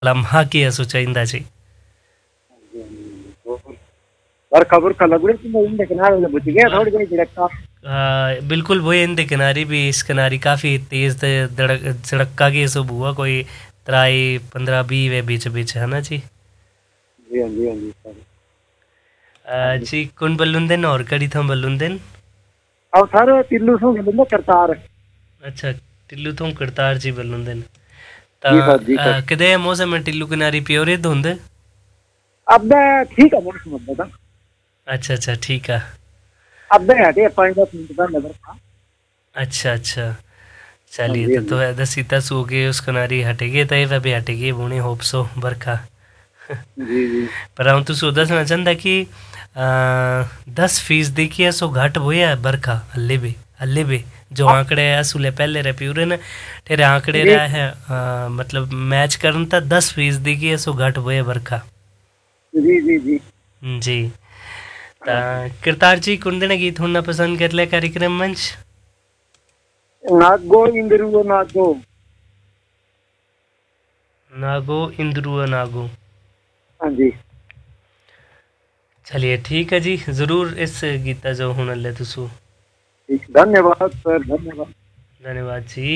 लम्हा की असो चाहिंदा जी और खबर का लगड़े कि मैं इंदे किनारे बुझ गया थोड़ी देर झड़का बिल्कुल वो इंदे किनारी भी इस किनारी काफ़ी तेज़ धड़क झड़का की असो बुआ कोई 15-20 वे बीच बीच है ना जी। जी हाँ जी हाँ जी सर जी कौन बल्लुंदन और कड़ी थम बल्लुंदन अब सर तिल्लू सो बंदा करतार अच्छा टिल्लू थम करतार जी बल्लुंदन ता जी सर जी सर कदे मौसम में टिल्लू किनारी प्योरे धुंद अब ठीक है मौसम बता अच्छा ठीक है अब हटे 5-10 मिनट का नजर था अच्छा अच्छा हाँ चलिए जी हाँ तो जी है दसीता सो के उस किनारी हटेगी तो ये भी हटेगी बुने होप सो बरखा जी जी पर हम तो सो दसना चाहता कि 10% की सो घट हुआ बरखा हल्ले भी जो हाँ, आंकड़े असुले पहले रहे प्यूरे ने तेरे आंकड़े जी रहा है मतलब मैच करन था 10% की सो घट हुआ बरखा जी जी जी जी ता हाँ जी किरतार जी कुंदने गीत होना पसंद कर ले कार्यक्रम मंच नागो इंद्रू नागो नागो इंद्रू नागो हाँ जी चलिए ठीक है जी ज़रूर इस गीता जो हुन ले तुसु ठीक धन्यवाद सर धन्यवाद धन्यवाद जी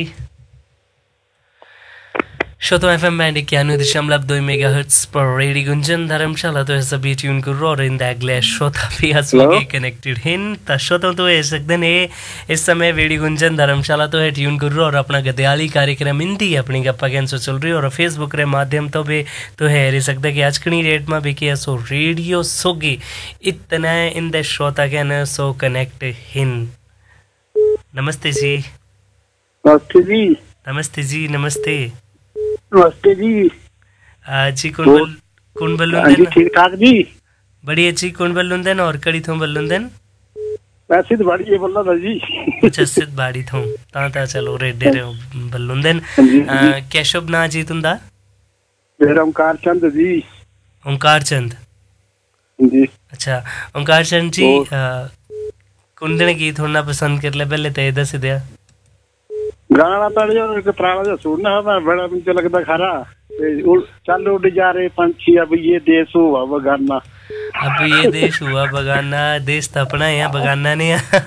show F M band 91.2 megahertz पर रेडियो गुंजन धर्मशाला तो ऐसा भी ट्यून करो और इन अगले श्रोता भी हेलो हंसोगे कनेक्टेड हिन श्रोता तो ऐ सकते ने इस समय रेडियो गुंजन धर्मशाला तो है ट्यून करो और अपना गदयाली कार्यक्रम हिंदी अपनी गप्पा कैन सो चल रही और फेसबुक रे माध्यम तो भी तो है रह सकता कि आजकनी रेट में भी किया सो रेडियो सोगी इतना इन द श्रोता कैन सो कनेक्ट हिन नमस्ते जी नमस्ते जी नमस्ते जी नमस्ते नमस्ते जी जी तो कौन हाँ जी बल्लुंदन ठीक ठाक जी बढ़िया जी कौन बल्लुंदन और कड़ी थो बल्लुंदन वैसे तो बड़ी ये बोल रहा था जी अच्छा सिद्ध बाड़ी थो ता चलो रेडे रे बल्लुंदन हाँ जी जी कैशव ना जी तुंदा मेरा ओमकार चंद जी ओंकार चंद जी अच्छा ओंकार चंद जी और कुंदन गीत होना पसंद कर ले पहले ते दस दिया गाना पड़ जाओ एक पुराना जो सुनना है मैं बड़ा मुझे लगता खरा चल उड़ जा रहे पंछी अब ये देश हुआ बगाना अब ये देश हुआ बगाना देश तो अपना है बगाना नहीं है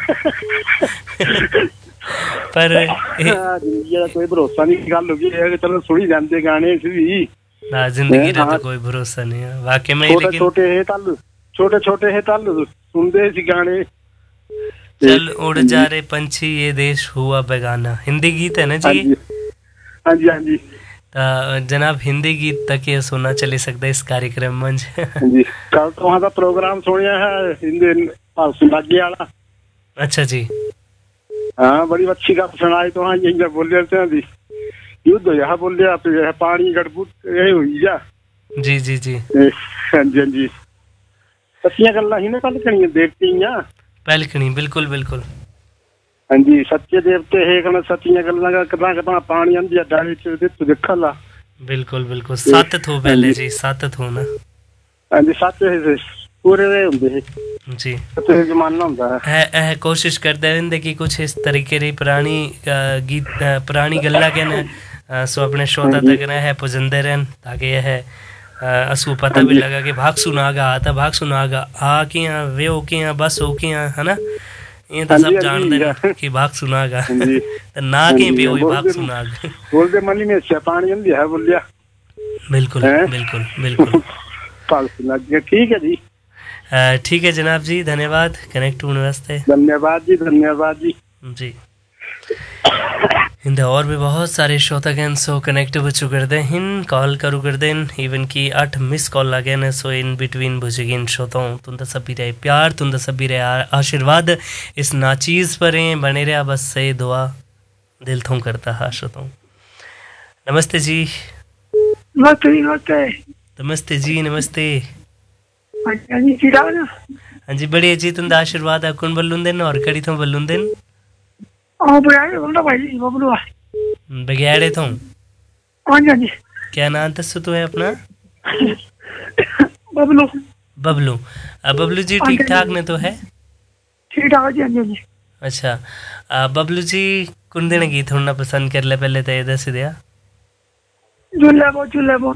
पर जिंदगी का कोई भरोसा नहीं गल होगी चलो सुनी जाते गाने भी ना जिंदगी रे तो कोई भरोसा नहीं है वाकई में छोटे लेकिन छोटे है तल छोटे है तल सुनते सी गाने चल उड़ जा रहे पंछी ये देश हुआ बेगाना हिंदी गीत है ना हाँ जी जी हाँ जी हाँ जी जनाब हिंदी गीत तक ये सुना चले सकता है इस कार्यक्रम मंच हाँ जी कल तो वहाँ का प्रोग्राम सुनिया है हिंदी लागे वाला अच्छा जी हाँ बड़ी अच्छी गप सुनाई तो हाँ यही बोल रहे थे युद्ध यहाँ बोल रहा फिर पानी गड़बुट ये हुई जा जी जी जी हाँ जी हाँ जी सच्चियां गल्लां ही ना कल कनियां देखती पहलकनी बिल्कुल बिल्कुल हाँ जी सच्चे देवते है कना सच्चियां गल्लां का कदा कदा पानी आंदी डाली च तू देखा ला बिल्कुल बिल्कुल सत थो पहले जी सत थो ना हाँ जी सच है पूरे वे हुंदे जी तो जमाना हुंदा है कोशिश करते रहते कि कुछ इस तरीके री पुरानी गीत पुरानी गल्ला के न सो अपने श्रोता तक न है पुजंदे रहन ताकि यह असू पता भी लगा कि भाग सुनागा आता भाग सुनागा आ किया वे हो किया बस हो किया है ना ये तो सब जानते हैं कि भाग सुनागा तो ना कहीं भी हुई भाग सुनागा बोलते मनी में से पानी आंदी है बोलिया बिल्कुल बिल्कुल बिल्कुल ठीक है जी ठीक है जनाब जी धन्यवाद कनेक्ट होने वास्ते धन्यवाद जी जी इंदे और भी बहुत सारे श्रोतागण सो कनेक्ट हो चुके हैं हिन कॉल करू कर देन इवन की 8 मिस कॉल लगे न सो इन बिटवीन बुझगिन श्रोताओं तुंदा सभी रहे प्यार तुंदा सभी रहे आशीर्वाद इस नाचीज पर बने रहा बस सही दुआ दिल थों करता है श्रोताओं नमस्ते जी नमस्ते जी नमस्ते हाँ जी बढ़िया जी तुंदा आशीर्वाद है कौन बल्लुंदन और कड़ी थों बल्लुंदन बगैड़े थो क्या नाम दसो तो है अपना बबलू बबलू जी ठीक ठाक ने तो है ठीक ठाक जी हाँ जी अच्छा बबलू जी कुन दिन गीत होना पसंद कर ले पहले तो ये दस दिया झूले वो